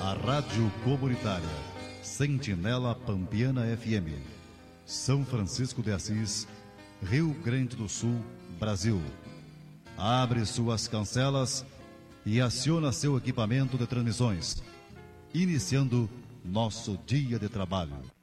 A Rádio Comunitária Sentinela Pampiana FM, São Francisco de Assis, Rio Grande do Sul, Brasil. Abre suas cancelas e aciona seu equipamento de transmissões, iniciando nosso dia de trabalho.